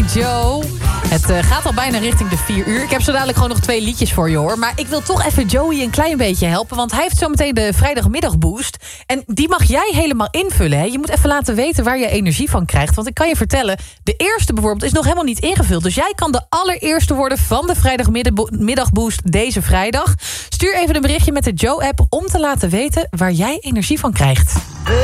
Joe. Het gaat al bijna richting de 4 uur. Ik heb zo dadelijk gewoon nog 2 liedjes voor je, hoor. Maar ik wil toch even Joey een klein beetje helpen. Want hij heeft zometeen de vrijdagmiddagboost. En die mag jij helemaal invullen. Hè? Je moet even laten weten waar je energie van krijgt. Want ik kan je vertellen, de eerste bijvoorbeeld is nog helemaal niet ingevuld. Dus jij kan de allereerste worden van de vrijdagmiddagboost deze vrijdag. Stuur even een berichtje met de Joe-app om te laten weten waar jij energie van krijgt.